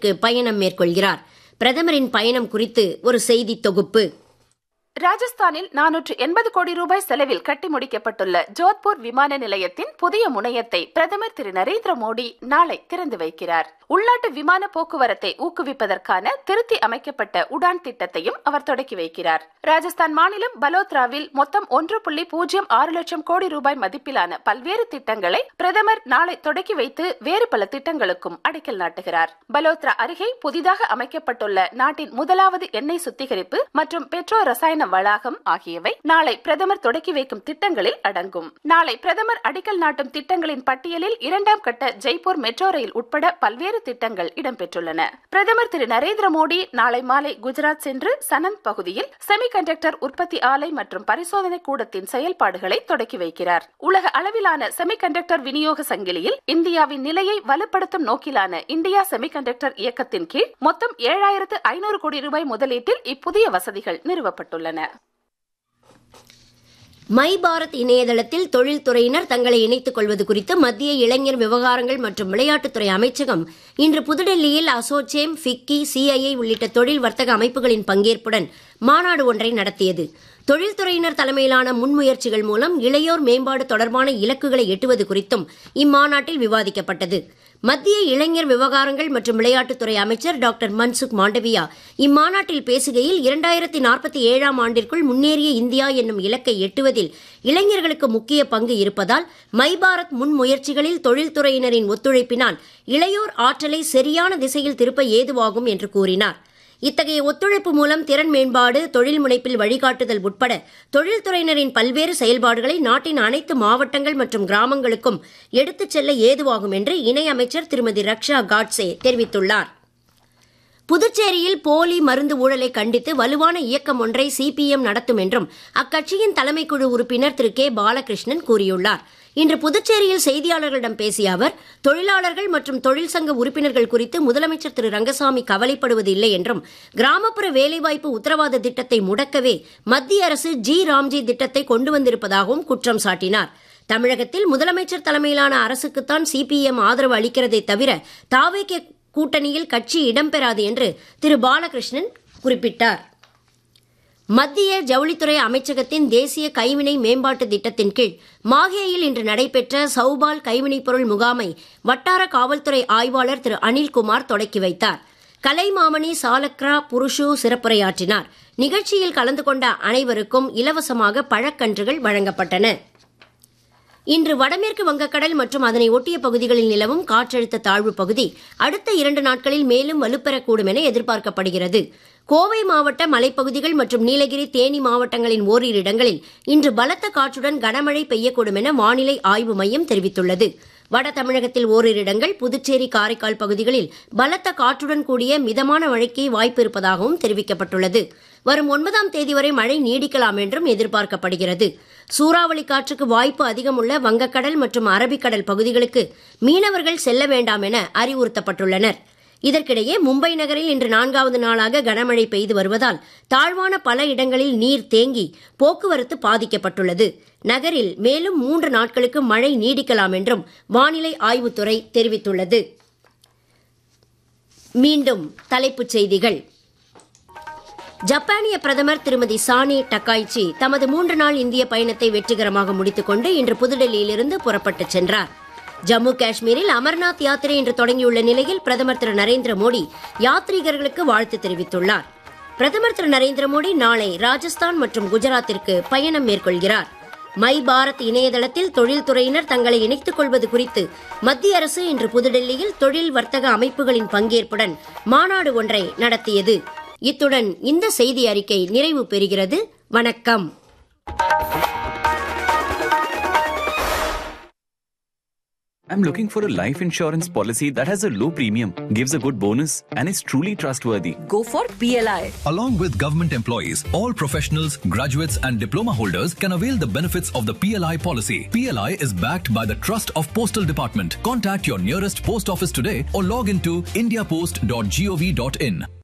குஜராத்திற்கு பயணம் மேற்கொள்கிறார். பிரதமரின் பயணம் குறித்து ஒரு செய்தி தொகுப்பு. ராஜஸ்தானில் 480 கோடி ரூபாய் செலவில் கட்டி முடிக்கப்பட்டுள்ள ஜோத்பூர் விமான நிலையத்தின் புதிய முனையத்தை பிரதமர் திரு நரேந்திர மோடி நாளை திறந்து வைக்கிறார். உள்நாட்டு விமான போக்குவரத்தை ஊக்குவிப்பதற்கான திருத்தி அமைக்கப்பட்ட உடான் திட்டத்தையும் அவர் தொடக்கி வைக்கிறார். ராஜஸ்தான் மாநிலம் பலோத்ராவில் மொத்தம் 1.06 லட்சம் கோடி ரூபாய் மதிப்பிலான பல்வேறு திட்டங்களை பிரதமர் நாளை தொடக்கி வைத்து வேறு பல திட்டங்களுக்கும் அடிக்கல் நாட்டுகிறார். பலோத்ரா அருகே புதிதாக அமைக்கப்பட்டுள்ள நாட்டின் முதலாவது எண்ணெய் சுத்திகரிப்பு மற்றும் பெட்ரோ ரசாயன வளாகம் ஆகியவை நாளை பிரதமர் தொடக்கி வைக்கும் திட்டங்களில் அடங்கும். நாளை பிரதமர் அடிக்கல் நாட்டும் திட்டங்களின் பட்டியலில் 2ஆம் கட்ட ஜெய்ப்பூர் மெட்ரோ ரயில் உட்பட பல்வேறு திட்டங்கள் இடம்பெற்றுள்ளன. பிரதமர் திரு நரேந்திர மோடி நாளை மாலை குஜராத் சென்று சனந்த் பகுதியில் செமிகண்டக்டர் உற்பத்தி ஆலை மற்றும் பரிசோதனை கூடத்தின் செயல்பாடுகளை தொடக்கி வைக்கிறார். உலக அளவிலான செமிகண்டக்டர் விநியோக சங்கிலியில் இந்தியாவின் நிலையை வலுப்படுத்தும் நோக்கிலான இந்தியா செமிகண்டக்டர் இயக்கத்தின் கீழ் மொத்தம் 7500 கோடி ரூபாய் முதலீட்டில் இப்புதிய வசதிகள் நிறுவப்பட்டுள்ளன. மை பாரத் இணையதளத்தில் தொழில்துறையினர் தங்களை இணைத்துக் கொள்வது குறித்து மத்திய இளைஞர் விவகாரங்கள் மற்றும் விளையாட்டுத்துறை அமைச்சகம் இன்று புதுடெல்லியில் அசோசேம், ஃபிக்கி, சிஐஐ உள்ளிட்ட தொழில் வர்த்தக அமைப்புகளின் பங்கேற்புடன் மாநாடு ஒன்றை நடத்தியது. தொழில்துறையினர் தலைமையிலான முன்முயற்சிகள் மூலம் இளையோர் மேம்பாடு தொடர்பான இலக்குகளை எட்டுவது குறித்தும் இம்மாநாட்டில் விவாதிக்கப்பட்டது. மத்திய இளைஞர் விவகாரங்கள் மற்றும் விளையாட்டுத்துறை அமைச்சர் டாக்டர் மன்சுக் மாண்டவியா இம்மாநாட்டில் பேசுகையில் 2047ஆம் ஆண்டிற்குள் முன்னேறிய இந்தியா என்னும் இலக்கை எட்டுவதில் இளைஞர்களுக்கு முக்கிய பங்கு இருப்பதால் மை பாரத் முன்முயற்சிகளில் தொழில்துறையினரின் ஒத்துழைப்பினால் இளையோர் ஆற்றலை சரியான திசையில் திருப்ப ஏதுவாகும் என்று கூறினார். இத்தகைய ஒத்துழைப்பு மூலம் திறன் மேம்பாடு, தொழில் முனைப்பில் வழிகாட்டுதல் உட்பட தொழில்துறையினரின் பல்வேறு செயல்பாடுகளை நாட்டின் அனைத்து மாவட்டங்கள் மற்றும் கிராமங்களுக்கும் எடுத்துச் செல்ல ஏதுவாகும் என்று இணையமைச்சர் திருமதி ரக்ஷா காட்சே தெரிவித்துள்ளார். புதுச்சேரியில் போலி மருந்து ஊழலை கண்டித்து வலுவான இயக்கம் ஒன்றை சிபிஎம் நடத்தும் என்றும் அக்கட்சியின் தலைமைக்குழு உறுப்பினர் திரு கே பாலகிருஷ்ணன் கூறியுள்ளார். இன்று புதுச்சேரியில் செய்தியாளர்களிடம் பேசிய அவர், தொழிலாளர்கள் மற்றும் தொழிற்சங்க உறுப்பினர்கள் குறித்து முதலமைச்சர் திரு ரங்கசாமி கவலைப்படுவது இல்லை என்றும், கிராமப்புற வேலைவாய்ப்பு உத்தரவாத திட்டத்தை முடக்கவே மத்திய அரசு ஜி ராம்ஜி திட்டத்தை கொண்டு வந்திருப்பதாகவும் குற்றம் சாட்டினார். தமிழகத்தில் முதலமைச்சர் தலைமையிலான அரசுக்குத்தான் சிபிஎம் ஆதரவு அளிக்கிறதை தவிர தாவேகே கூட்டணியில் கட்சி இடம்பெறாது என்று திரு பாலகிருஷ்ணன் குறிப்பிட்டார். மத்திய ஜவுளித்துறை அமைச்சகத்தின் தேசிய கைவினை மேம்பாட்டு திட்டத்தின் கீழ் மாஹேயில் இன்று நடைபெற்ற சௌபால் கைவினைப் பொருள் முகாமை வட்டார காவல்துறை ஆய்வாளர் திரு அனில்குமார் தொடக்கி வைத்தார். கலைமாமணி சாலக்ரா புருஷு சிறப்புரையாற்றினார். நிகழ்ச்சியில் கலந்து கொண்ட அனைவருக்கும் இலவசமாக பழக்கன்றுகள் வழங்கப்பட்டன. இன்று வடமேற்கு வங்கக்கடல் மற்றும் அதனை ஒட்டிய பகுதிகளில் நிலவும் காற்றழுத்த தாழ்வு பகுதி அடுத்த 2 நாட்களில் மேலும் வலுப்பெறக்கூடும் என எதிர்பார்க்கப்படுகிறது. கோவை மாவட்ட மலைப்பகுதிகள் மற்றும் நீலகிரி, தேனி மாவட்டங்களின் ஓரிரு இடங்களில் இன்று பலத்த காற்றுடன் கனமழை பெய்யக்கூடும் என வானிலை ஆய்வு மையம் தெரிவித்துள்ளது. வட தமிழகத்தில் ஓரிரு இடங்கள், புதுச்சேரி, காரைக்கால் பகுதிகளில் பலத்த காற்றுடன் கூடிய மிதமான மழைக்கு வாய்ப்பு இருப்பதாகவும் தெரிவிக்கப்பட்டுள்ளது. வரும் 9ஆம் தேதி வரை மழை நீடிக்கலாம் என்றும் எதிர்பார்க்கப்படுகிறது. சூறாவளி காற்றுக்கு வாய்ப்பு அதிகமுள்ள வங்கக்கடல் மற்றும் அரபிக்கடல் பகுதிகளுக்கு மீனவர்கள் செல்ல வேண்டாம் என அறிவுறுத்தப்பட்டுள்ளனர். இதற்கிடையே மும்பை நகரில் இன்று 4வது நாளாக கனமழை பெய்து வருவதால் தாழ்வான பல இடங்களில் நீர் தேங்கி போக்குவரத்து பாதிக்கப்பட்டுள்ளது. நகரில் மேலும் 3 நாட்களுக்கு மழை நீடிக்கலாம் என்றும் வானிலை ஆய்வுத்துறை தெரிவித்துள்ளது. மீண்டும் தலைப்புச் செய்திகள். ஜப்பானிய பிரதமர் திருமதி சானி டக்காய்ச்சி தமது 3 நாள் இந்திய பயணத்தை வெற்றிகரமாக முடித்துக் கொண்டு இன்று புதுடெல்லியிலிருந்து புறப்பட்டுச் சென்றார். ஜம்மு காஷ்மீரில் அமர்நாத் யாத்திரை இன்று தொடங்கியுள்ள நிலையில் பிரதமர் திரு நரேந்திர மோடி யாத்ரீகர்களுக்கு வாழ்த்து தெரிவித்துள்ளார். பிரதமர் திரு நரேந்திர மோடி நாளை ராஜஸ்தான் மற்றும் குஜராத்திற்கு பயணம் மேற்கொள்கிறார். மை பாரத் இணையதளத்தில் தொழில்துறையினர் தங்களை இணைத்துக் கொள்வது குறித்து மத்திய அரசு இன்று புதுடெல்லியில் தொழில் வர்த்தக அமைப்புகளின் பங்கேற்புடன் மாநாடு ஒன்றை நடத்தியது. இத்துடன் இந்த செய்தி அறிக்கை நிறைவு பெறுகிறது. வணக்கம். I'm looking for a life insurance policy that has a low premium, gives a good bonus, and is truly trustworthy. Go for PLI. Along with government employees, all professionals, graduates, and diploma holders can avail the benefits of the PLI policy. PLI is backed by the Trust of Postal Department. Contact your nearest post office today or log into indiapost.gov.in.